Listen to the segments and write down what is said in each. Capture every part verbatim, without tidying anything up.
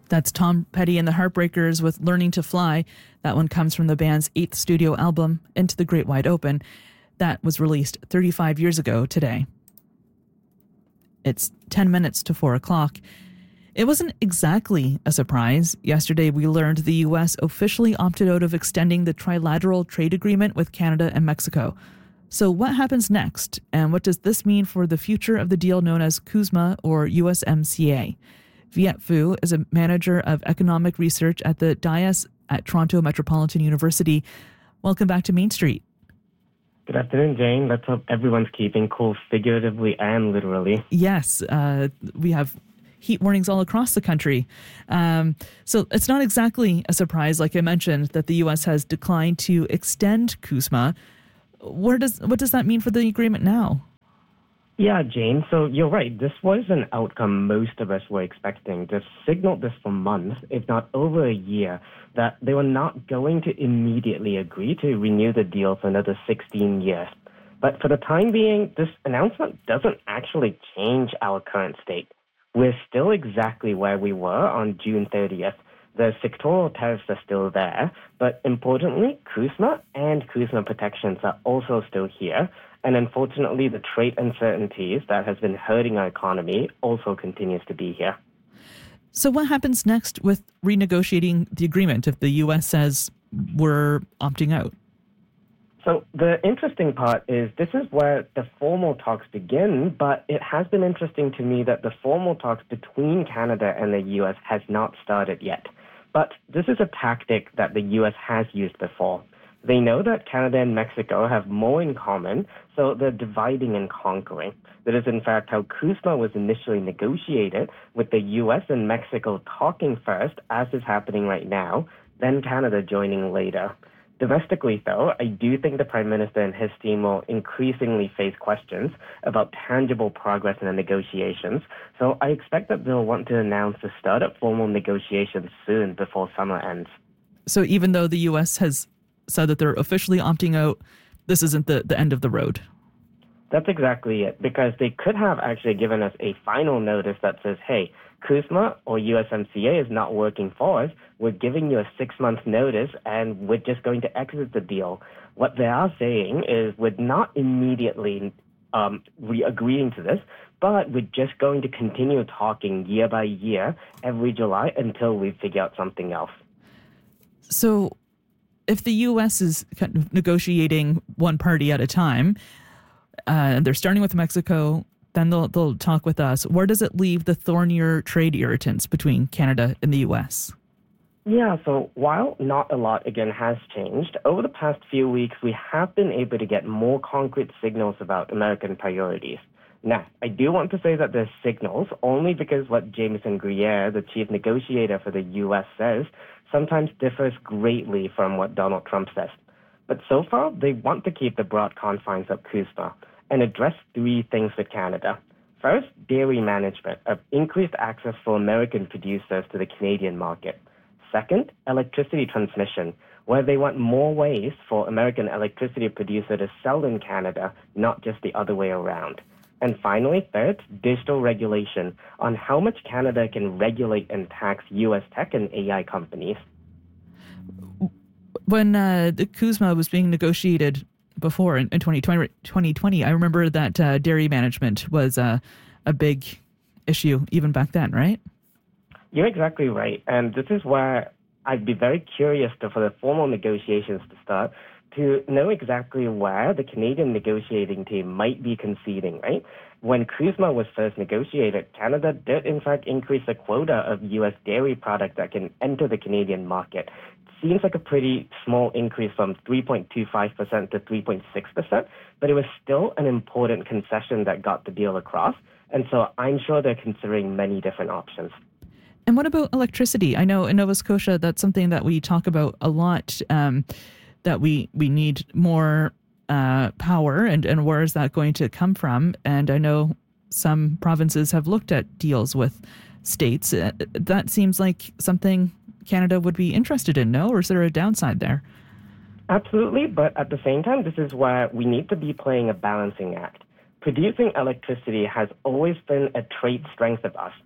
That's Tom Petty and the Heartbreakers with Learning to Fly. That one comes from the band's eighth studio album, Into the Great Wide Open. That was released thirty-five years ago today. It's ten minutes to four o'clock. It wasn't exactly a surprise. Yesterday, we learned the U S officially opted out of extending the trilateral trade agreement with Canada and Mexico. So what happens next? And what does this mean for the future of the deal known as CUSMA or U S M C A? Viet Fu is a manager of economic research at the D I A S at Toronto Metropolitan University. Welcome back to Main Street. Good afternoon, Jane. Let's hope everyone's keeping cool figuratively and literally. Yes, uh, we have heat warnings all across the country. Um, so it's not exactly a surprise, like I mentioned, that the U S has declined to extend CUSMA. Where does what does that mean for the agreement now? Yeah, Jane, so you're right. This was an outcome most of us were expecting. They've signaled this for months, if not over a year, that they were not going to immediately agree to renew the deal for another sixteen years. But for the time being, this announcement doesn't actually change our current state. We're still exactly where we were on June thirtieth. The sectoral tariffs are still there, but importantly, CUSMA and CUSMA protections are also still here. And unfortunately, the trade uncertainties that has been hurting our economy also continues to be here. So what happens next with renegotiating the agreement if the U S says we're opting out? So the interesting part is this is where the formal talks begin, but it has been interesting to me that the formal talks between Canada and the U S has not started yet. But this is a tactic that the U S has used before. They know that Canada and Mexico have more in common, so they're dividing and conquering. That is, in fact, how CUSMA was initially negotiated, with the U S and Mexico talking first, as is happening right now, then Canada joining later. Domestically, though, I do think the Prime Minister and his team will increasingly face questions about tangible progress in the negotiations, so I expect that they'll want to announce the start of formal negotiations soon before summer ends. So even though the U S has said that they're officially opting out, this isn't the, the end of the road. That's exactly it, because they could have actually given us a final notice that says, hey, CUSMA or U S M C A is not working for us. We're giving you a six-month notice, and we're just going to exit the deal. What they are saying is we're not immediately um, re-agreeing to this, but we're just going to continue talking year by year every July until we figure out something else. So if the U S is kind of negotiating one party at a time, uh, they're starting with Mexico, then they'll, they'll talk with us. Where does it leave the thornier trade irritants between Canada and the U S? Yeah, so while not a lot, again, has changed, over the past few weeks, we have been able to get more concrete signals about American priorities. Now, I do want to say that there's signals only because what Jameson Greer, the chief negotiator for the U S, says sometimes differs greatly from what Donald Trump says. But so far, they want to keep the broad confines of CUSMA and address three things with Canada. First, dairy management, of increased access for American producers to the Canadian market. Second, electricity transmission, where they want more ways for American electricity producers to sell in Canada, not just the other way around. And finally, third, digital regulation on how much Canada can regulate and tax U S tech and A I companies. When uh, the CUSMA was being negotiated before in, in twenty twenty, I remember that uh, dairy management was uh, a big issue even back then, right? You're exactly right. And this is where I'd be very curious to, for the formal negotiations to start, to know exactly where the Canadian negotiating team might be conceding, right? When CUSMA was first negotiated, Canada did in fact increase the quota of U S dairy products that can enter the Canadian market. It seems like a pretty small increase from three point two five percent to three point six percent, but it was still an important concession that got the deal across. And so I'm sure they're considering many different options. And what about electricity? I know in Nova Scotia, that's something that we talk about a lot, um, that we, we need more uh, power, and, and where is that going to come from? And I know some provinces have looked at deals with states. Uh, that seems like something Canada would be interested in, no? Or is there a downside there? Absolutely, but at the same time, this is where we need to be playing a balancing act. Producing electricity has always been a trade strength of us.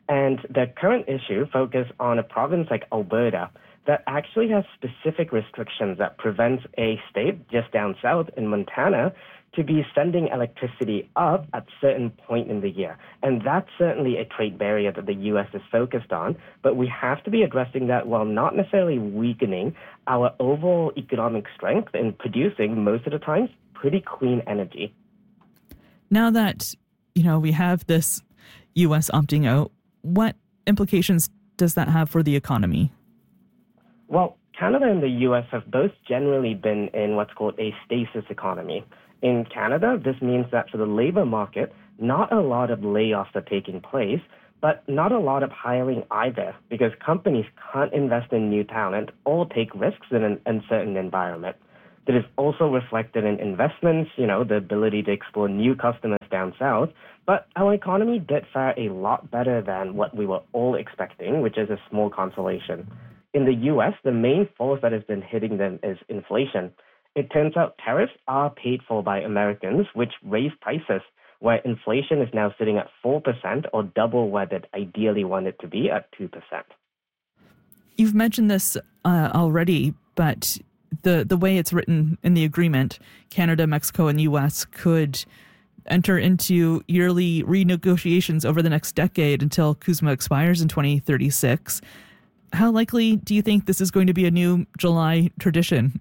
And the current issue focuses on a province like Alberta that actually has specific restrictions that prevents a state just down south in Montana to be sending electricity up at a certain point in the year. And that's certainly a trade barrier that the U S is focused on, but we have to be addressing that while not necessarily weakening our overall economic strength in producing, most of the time, pretty clean energy. Now that, you know, we have this U S opting out, what implications does that have for the economy? Well, Canada and the U S have both generally been in what's called a stasis economy. In Canada, this means that for the labor market, not a lot of layoffs are taking place, but not a lot of hiring either, because companies can't invest in new talent or take risks in an uncertain environment. That is also reflected in investments, you know, the ability to explore new customers down south, but our economy did fare a lot better than what we were all expecting, which is a small consolation. In the U S, the main force that has been hitting them is inflation. It turns out tariffs are paid for by Americans, which raise prices, where inflation is now sitting at four percent or double what it ideally wanted to be at two percent. You've mentioned this uh, already, but the, the way it's written in the agreement, Canada, Mexico, and U S could enter into yearly renegotiations over the next decade until CUSMA expires in twenty thirty-six. How likely do you think this is going to be a new July tradition?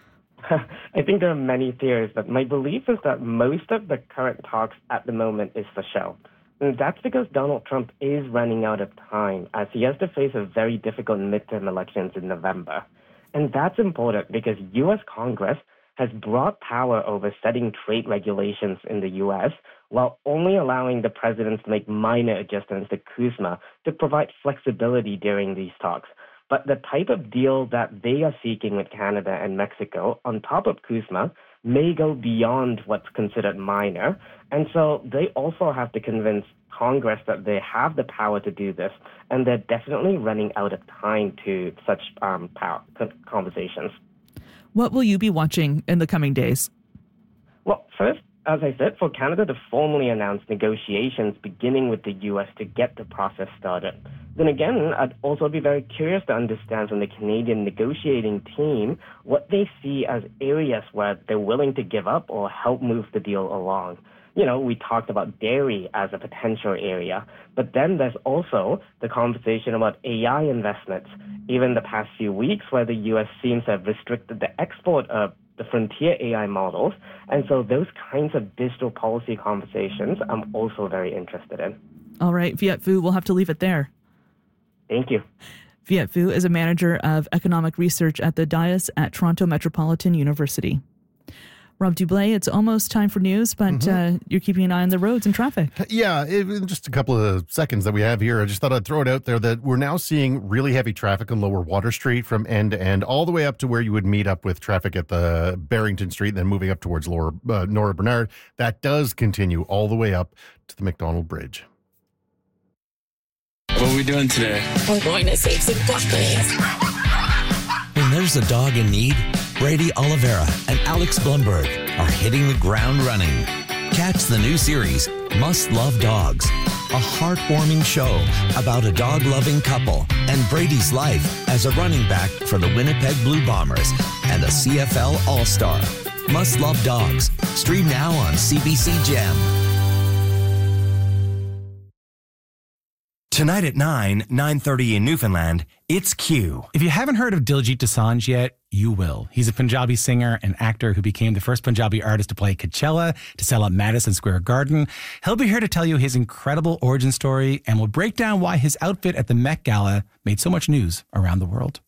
I think there are many theories, but my belief is that most of the current talks at the moment is for show. And that's because Donald Trump is running out of time, as he has to face a very difficult midterm elections in November. And that's important because U S Congress has broad power over setting trade regulations in the U S, while only allowing the president to make minor adjustments to CUSMA to provide flexibility during these talks. But the type of deal that they are seeking with Canada and Mexico on top of CUSMA may go beyond what's considered minor. And so they also have to convince Congress that they have the power to do this. And they're definitely running out of time to such um, power conversations. What will you be watching in the coming days? Well, first, as I said, for Canada to formally announce negotiations beginning with the U S to get the process started. Then again, I'd also be very curious to understand from the Canadian negotiating team what they see as areas where they're willing to give up or help move the deal along. You know, we talked about dairy as a potential area, but then there's also the conversation about A I investments. Even the past few weeks where the U S seems to have restricted the export of the frontier A I models. And so those kinds of digital policy conversations I'm also very interested in. All right, Viet Vu, we'll have to leave it there. Thank you. Viet Vu is a manager of economic research at the D I A S at Toronto Metropolitan University. Rob Dublé, it's almost time for news, but mm-hmm. uh, you're keeping an eye on the roads and traffic. Yeah, in just a couple of seconds that we have here, I just thought I'd throw it out there that we're now seeing really heavy traffic on Lower Water Street from end to end, all the way up to where you would meet up with traffic at the Barrington Street, and then moving up towards Lower uh, Nora Bernard. That does continue all the way up to the McDonald Bridge. What are we doing today? We're going to save some puppies. When there's a dog in need, Brady Oliveira and Alex Blumberg are hitting the ground running. Catch the new series, Must Love Dogs, a heartwarming show about a dog-loving couple and Brady's life as a running back for the Winnipeg Blue Bombers and a C F L All-Star. Must Love Dogs. Stream now on C B C Gem. Tonight at nine, nine thirty in Newfoundland, it's Q. If you haven't heard of Diljit Dosanjh yet, you will. He's a Punjabi singer and actor who became the first Punjabi artist to play Coachella, to sell out Madison Square Garden. He'll be here to tell you his incredible origin story, and we'll break down why his outfit at the Met Gala made so much news around the world.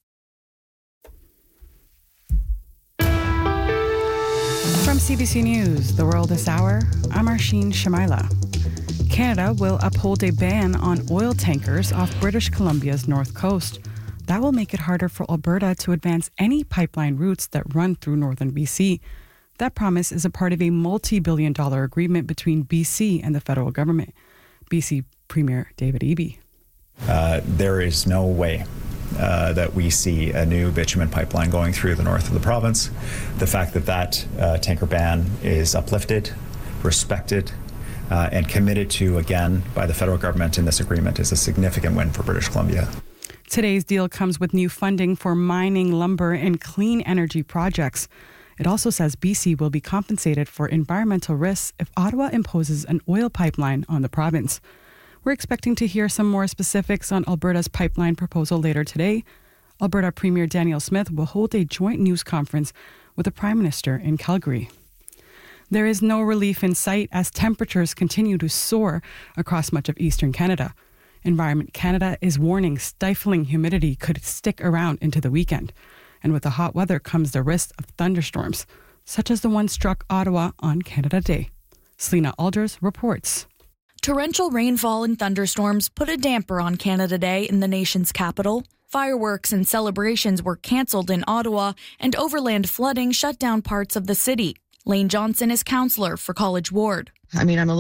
From C B C News, The World This Hour, I'm Arsheen Shamaila. Canada will uphold a ban on oil tankers off British Columbia's north coast. That will make it harder for Alberta to advance any pipeline routes that run through northern B C. That promise is a part of a multi-billion dollar agreement between B C and the federal government. B C Premier David Eby. Uh, there is no way uh, that we see a new bitumen pipeline going through the north of the province. The fact that that uh, tanker ban is uplifted, respected, uh, and committed to, again, by the federal government in this agreement is a significant win for British Columbia. Today's deal comes with new funding for mining, lumber, and clean energy projects. It also says B C will be compensated for environmental risks if Ottawa imposes an oil pipeline on the province. We're expecting to hear some more specifics on Alberta's pipeline proposal later today. Alberta Premier Danielle Smith will hold a joint news conference with the Prime Minister in Calgary. There is no relief in sight as temperatures continue to soar across much of eastern Canada. Environment Canada is warning stifling humidity could stick around into the weekend. And with the hot weather comes the risk of thunderstorms, such as the one struck Ottawa on Canada Day. Selena Alders reports. Torrential rainfall and thunderstorms put a damper on Canada Day in the nation's capital. Fireworks and celebrations were cancelled in Ottawa, and overland flooding shut down parts of the city. Lane Johnson is councillor for College Ward. I mean, I'm a